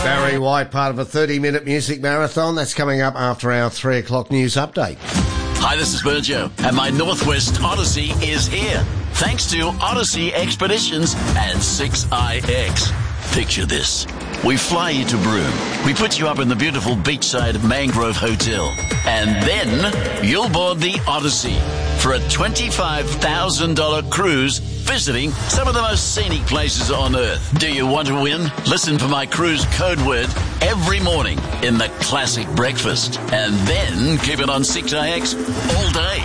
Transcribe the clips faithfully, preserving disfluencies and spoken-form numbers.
Barry White, part of a thirty-minute music marathon. That's coming up after our three o'clock news update. Hi, this is Virgil, and my Northwest Odyssey is here. Thanks to Odyssey Expeditions and six I X. Picture this. We fly you to Broome. We put you up in the beautiful beachside Mangrove Hotel. And then you'll board the Odyssey for a twenty-five thousand dollars cruise visiting some of the most scenic places on Earth. Do you want to win? Listen for my cruise code word every morning in the Classic Breakfast. And then keep it on six I X all day.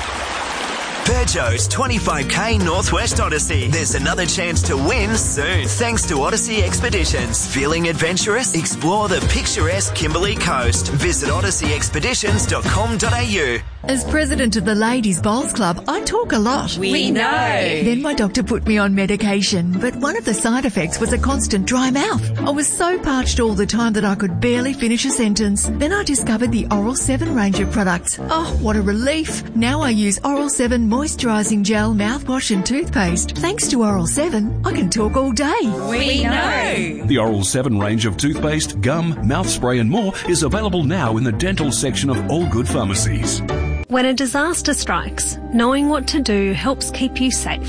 Peugeot's twenty-five K Northwest Odyssey. There's another chance to win soon, thanks to Odyssey Expeditions. Feeling adventurous? Explore the picturesque Kimberley Coast. Visit odyssey expeditions dot com dot a u. As president of the Ladies Bowls Club, I talk a lot. We, we know. Then my doctor put me on medication, but one of the side effects was a constant dry mouth. I was so parched all the time that I could barely finish a sentence. Then I discovered the Oral seven range of products. Oh, what a relief. Now I use Oral seven moisturising gel, mouthwash and toothpaste. Thanks to Oral seven, I can talk all day. We know. The Oral seven range of toothpaste, gum, mouth spray and more is available now in the dental section of all good pharmacies. When a disaster strikes, knowing what to do helps keep you safe.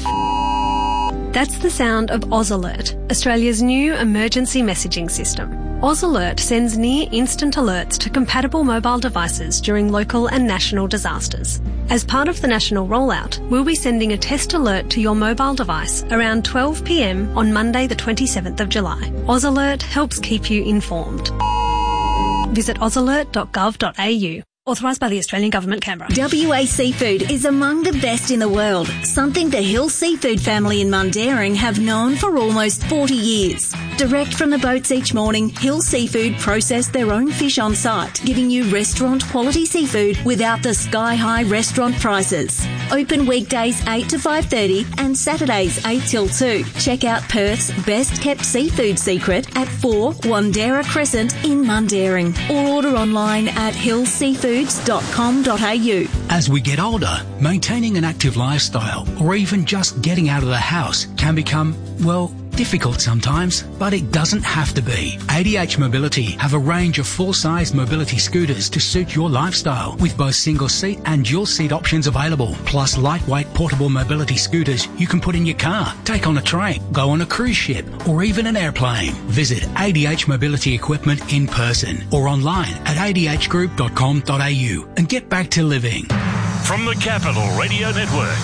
That's the sound of Oz Alert, Australia's new emergency messaging system. Oz Alert sends near instant alerts to compatible mobile devices during local and national disasters. As part of the national rollout, we'll be sending a test alert to your mobile device around twelve p m on Monday the twenty-seventh of July. Oz Alert helps keep you informed. Visit oz alert dot gov dot a u. Authorised by the Australian Government, Canberra. W A Seafood is among the best in the world, something the Hill Seafood family in Mundaring have known for almost forty years. Direct from the boats each morning, Hill Seafood process their own fish on site, giving you restaurant-quality seafood without the sky-high restaurant prices. Open weekdays eight to five thirty and Saturdays eight till two. Check out Perth's best-kept seafood secret at four Wandera Crescent in Mundaring, or order online at hill seafood dot com dot a u. As we get older, maintaining an active lifestyle or even just getting out of the house can become, well, difficult sometimes, but it doesn't have to be. A D H Mobility have a range of full-size mobility scooters to suit your lifestyle, with both single-seat and dual-seat options available, plus lightweight portable mobility scooters you can put in your car, take on a train, go on a cruise ship, or even an airplane. Visit A D H Mobility Equipment in person or online at a d h group dot com dot a u and get back to living. From the Capital Radio Network,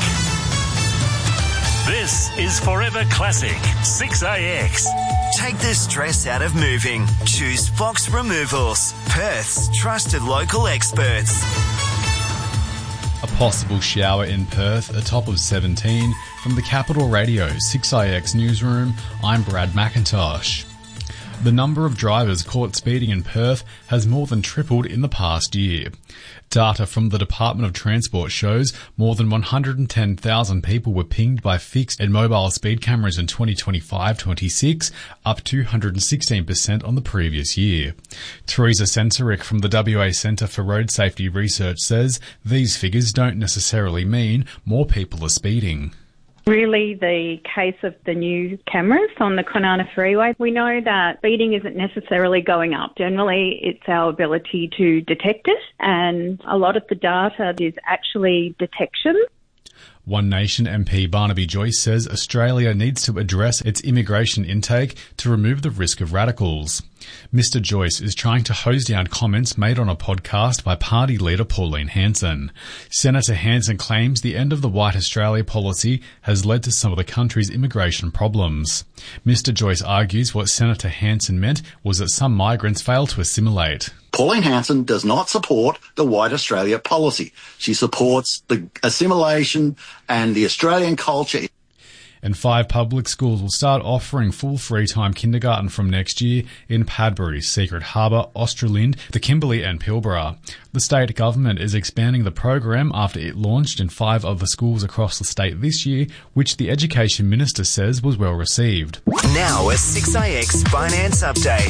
this is Forever Classic six A X. Take the stress out of moving. Choose Fox Removals, Perth's trusted local experts. A possible shower in Perth, a top of seventeen. From the Capital Radio six A X newsroom, I'm Brad McIntosh. The number of drivers caught speeding in Perth has more than tripled in the past year. Data from the Department of Transport shows more than one hundred ten thousand people were pinged by fixed and mobile speed cameras in twenty twenty-five twenty-six, up two hundred sixteen percent on the previous year. Teresa Sensoric from the W A Centre for Road Safety Research says these figures don't necessarily mean more people are speeding. Really, the case of the new cameras on the Kwinana Freeway, we know that speeding isn't necessarily going up. Generally, it's our ability to detect it, and a lot of the data is actually detection. One Nation M P Barnaby Joyce says Australia needs to address its immigration intake to remove the risk of radicals. Mister Joyce is trying to hose down comments made on a podcast by party leader Pauline Hanson. Senator Hanson claims the end of the White Australia policy has led to some of the country's immigration problems. Mister Joyce argues what Senator Hanson meant was that some migrants fail to assimilate. Pauline Hanson does not support the White Australia policy. She supports the assimilation and the Australian culture. And five public schools will start offering full free-time kindergarten from next year in Padbury, Secret Harbour, Australind, the Kimberley and Pilbara. The state government is expanding the program after it launched in five other schools across the state this year, which the Education Minister says was well received. Now a six A X Finance Update. The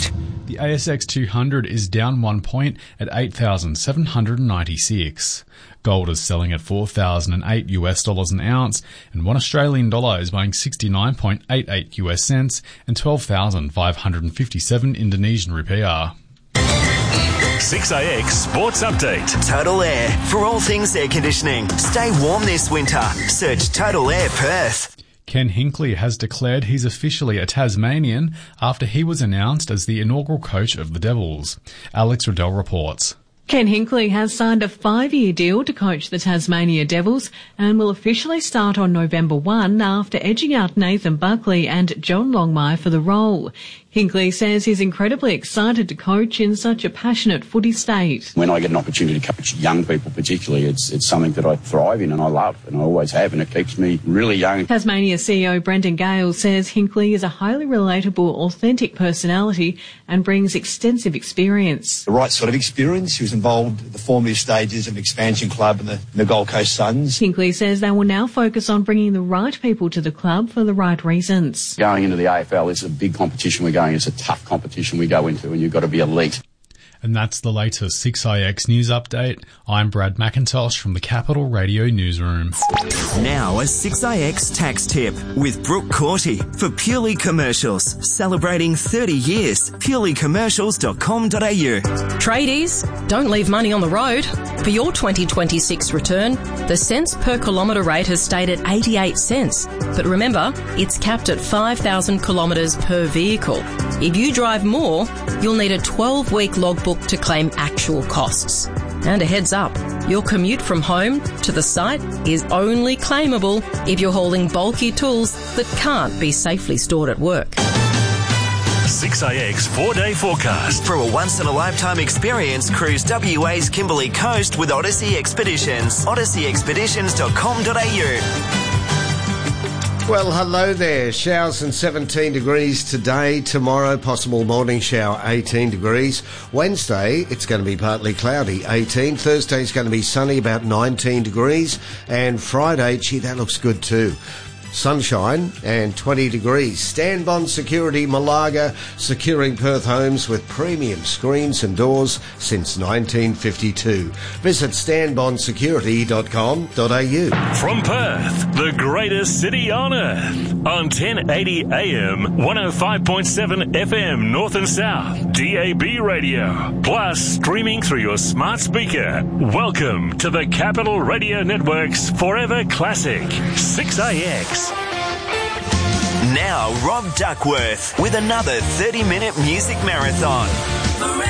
The A S X two hundred is down one point at eight thousand seven hundred ninety-six. Gold is selling at four thousand eight US dollars an ounce, and one Australian dollar is buying sixty-nine point eight eight US cents and twelve thousand five hundred fifty-seven Indonesian rupiah. six A X Sports Update. Total Air. For all things air conditioning, stay warm this winter. Search Total Air Perth. Ken Hinkley has declared he's officially a Tasmanian after he was announced as the inaugural coach of the Devils. Alex Riddell reports. Ken Hinkley has signed a five-year deal to coach the Tasmania Devils and will officially start on November first after edging out Nathan Buckley and John Longmire for the role. Hinkley says he's incredibly excited to coach in such a passionate footy state. When I get an opportunity to coach young people particularly, it's it's something that I thrive in and I love and I always have, and it keeps me really young. Tasmania C E O Brendan Gale says Hinkley is a highly relatable, authentic personality and brings extensive experience. The right sort of experience. He was involved in the formative stages of an expansion club in the, in the Gold Coast Suns. Hinkley says they will now focus on bringing the right people to the club for the right reasons. Going into the A F L is a big competition we're going. It's a tough competition we go into, and you've got to be elite. And that's the latest six I X News Update. I'm Brad McIntosh from the Capital Radio Newsroom. Now a six I X tax tip with Brooke Corty for Purely Commercials. Celebrating thirty years. purely commercials dot com dot a u. Tradies, don't leave money on the road. For your twenty twenty-six return, the cents per kilometre rate has stayed at eighty-eight cents. But remember, it's capped at five thousand kilometres per vehicle. If you drive more, you'll need a twelve-week logbook to claim actual costs. And a heads up, your commute from home to the site is only claimable if you're hauling bulky tools that can't be safely stored at work. six I X four-day forecast. For a once-in-a-lifetime experience, cruise W A's Kimberley Coast with Odyssey Expeditions. odyssey expeditions dot com dot a u. Well, hello there. Showers and seventeen degrees today. Tomorrow, possible morning shower, eighteen degrees. Wednesday, it's going to be partly cloudy, eighteen. Thursday's going to be sunny, about nineteen degrees. And Friday, gee, that looks good too. Sunshine and twenty degrees. Stanbond Security Malaga, securing Perth homes with premium screens and doors since nineteen fifty-two. Visit stanbond security dot com dot a u. From Perth, the greatest city on earth. On ten eighty A M, one oh five point seven F M North and South, D A B radio. Plus, streaming through your smart speaker. Welcome to the Capital Radio Network's Forever Classic, six I X. Now, Rob Duckworth with another thirty-minute music marathon.